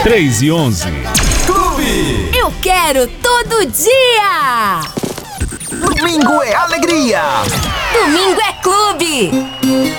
3h11. Clube. Eu quero todo dia. Domingo é alegria. Domingo é clube.